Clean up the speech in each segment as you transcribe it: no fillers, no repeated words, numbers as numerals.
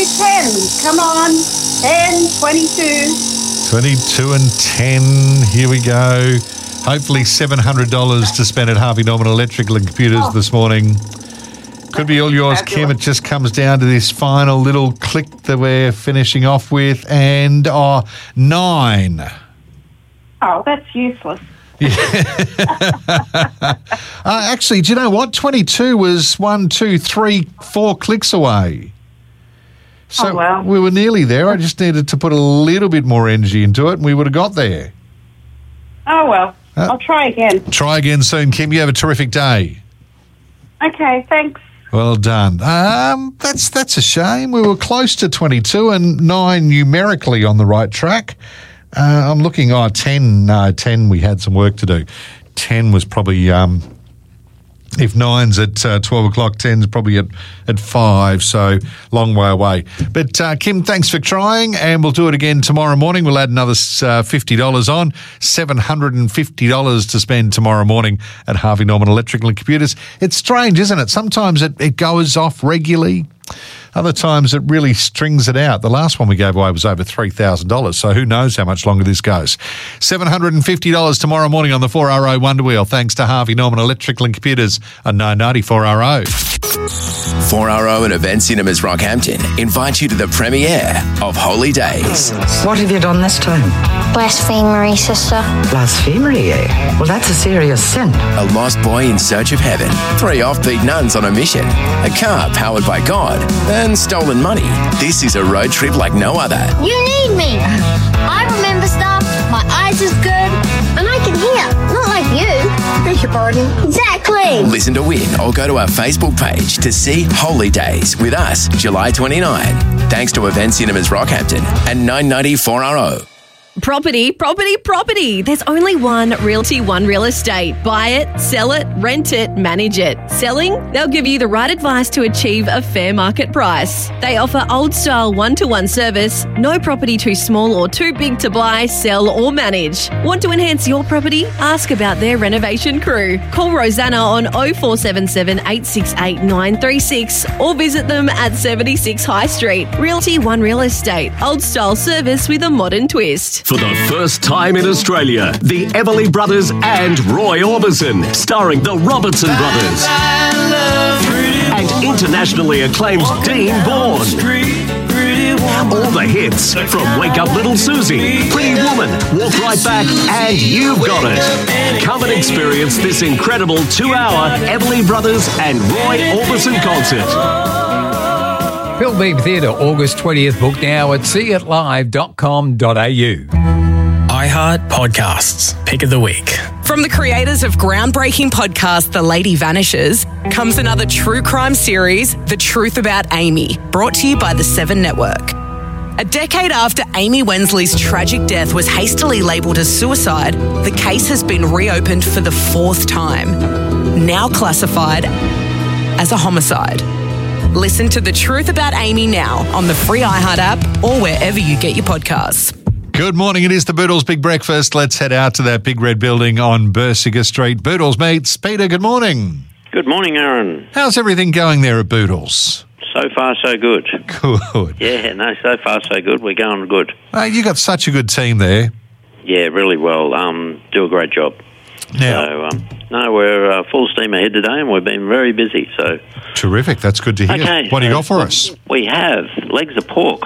10. Come on. 10, 22. 22 and 10. Here we go. Hopefully $700 to spend at Harvey Norman Electrical and Computers this morning. Could be all yours, Kim. It just comes down to this final little click that we're finishing off with. And 9. Oh, that's useless. Actually, do you know what? 22 was 1, 2, 3, 4 clicks away. So we were nearly there. I just needed to put a little bit more energy into it and we would have got there. Oh, well. I'll try again. Try again soon, Kim. You have a terrific day. Okay, thanks. Well done. That's a shame. We were close to 22 and 9 numerically on the right track. I'm looking, 10. No, 10, we had some work to do. 10 was probably, if 9's at 12 o'clock, 10's probably at 5, so long way away. But, Kim, thanks for trying, and we'll do it again tomorrow morning. We'll add another $50 on, $750 to spend tomorrow morning at Harvey Norman Electrical and Computers. It's strange, isn't it? Sometimes it goes off regularly. Other times it really strings it out. The last one we gave away was over $3,000, so who knows how much longer this goes. $750 tomorrow morning on the 4RO Wonder Wheel, thanks to Harvey Norman Electrical and Computers on 990 4RO. 4RO and Event Cinemas Rockhampton invite you to the premiere of Holy Days. What have you done this time? Blasphemery, sister. Blasphemery, eh? Well, that's a serious sin. A lost boy in search of heaven, 3 offbeat nuns on a mission, a car powered by God, and stolen money. This is a road trip like no other. You need me. I remember stuff, my eyes is good, and I can hear. Not like you. Beg your pardon? Exactly. Listen to win or go to our Facebook page to see Holy Days with us, July 29. Thanks to Event Cinemas Rockhampton and 990 4RO. Property, property, property. There's only one Realty One Real Estate. Buy it, sell it, rent it, manage it. Selling? They'll give you the right advice to achieve a fair market price. They offer old-style one-to-one service. No property too small or too big to buy, sell or manage. Want to enhance your property? Ask about their renovation crew. Call Rosanna on 0477 868 936 or visit them at 76 High Street. Realty One Real Estate. Old-style service with a modern twist. For the first time in Australia, the Everly Brothers and Roy Orbison, starring the Robertson Brothers. And internationally acclaimed Dean Bourne. All the hits from Wake Up Little Susie, Pretty Woman, Walk Right Back, and You've Got It. Come and experience this incredible 2-hour Everly Brothers and Roy Orbison concert. Phil Beebe Theatre, August 20th. Book now at seeitlive.com.au. iHeart Podcasts, Pick of the Week. From the creators of groundbreaking podcast The Lady Vanishes comes another true crime series, The Truth About Amy, brought to you by the 7 Network. A decade after Amy Wensley's tragic death was hastily labelled as suicide, the case has been reopened for the 4th time, now classified as a homicide. Listen to The Truth About Amy now on the free iHeart app or wherever you get your podcasts. Good morning. It is the Boodles Big Breakfast. Let's head out to that big red building on Bersiger Street. Boodles meets Peter. Good morning. Good morning, Aaron. How's everything going there at Boodles? So far, so good. Good. Yeah, no, so far, so good. We're going good. You got such a good team there. Yeah, really well. Do a great job. Now, so, we're full steam ahead today, and we've been very busy. So terrific. That's good to hear. Okay, what do you got for us? We have legs of pork,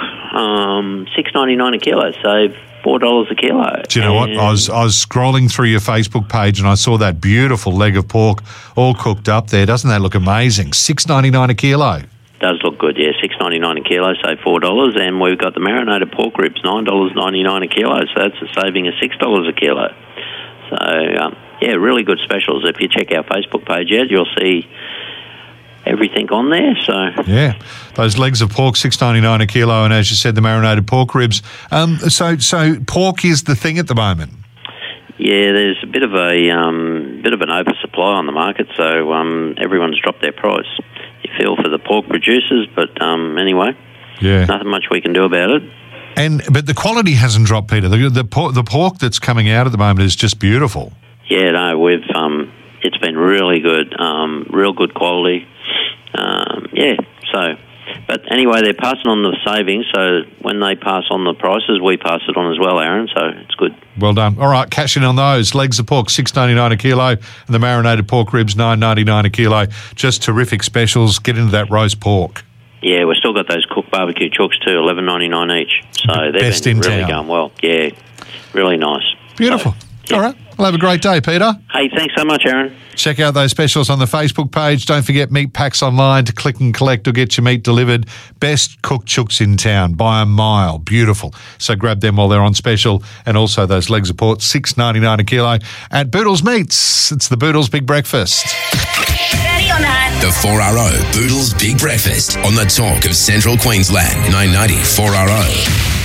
$6.99 a kilo, so $4 a kilo. Do you know what? I was scrolling through your Facebook page, and I saw that beautiful leg of pork all cooked up there. Doesn't that look amazing? $6.99 a kilo. Does look good, yeah. $6.99 a kilo, so $4, and we've got the marinated pork ribs, $9.99 a kilo, so that's a saving of $6 a kilo. So, yeah, really good specials. If you check our Facebook page out, you'll see everything on there. So yeah, those legs of pork, $6.99 a kilo, and as you said, the marinated pork ribs. So pork is the thing at the moment. Yeah, there's a bit of an oversupply on the market, so everyone's dropped their price. You feel for the pork producers, but anyway, nothing much we can do about it. But the quality hasn't dropped, Peter. The pork that's coming out at the moment is just beautiful. Yeah, no, we've it's been really good, real good quality. So But anyway, they're passing on the savings, so when they pass on the prices, we pass it on as well, Aaron, so it's good. Well done. All right, cash in on those. Legs of pork, $6.99 a kilo, and the marinated pork ribs, $9.99 a kilo. Just terrific specials. Get into that roast pork. Yeah, we've still got those cooked barbecue chooks too, $11.99 each. So they've Best been in really town. going well. Yeah, really nice. Beautiful. All right. Well, have a great day, Peter. Hey, thanks so much, Aaron. Check out those specials on the Facebook page. Don't forget Meat Packs online to click and collect or get your meat delivered. Best cooked chooks in town by a mile. Beautiful. So grab them while they're on special. And also those legs of pork, $6.99 a kilo at Boodles Meats. It's the Boodles Big Breakfast. Ready or not? The 4RO Boodles Big Breakfast on the talk of Central Queensland. 990 4RO.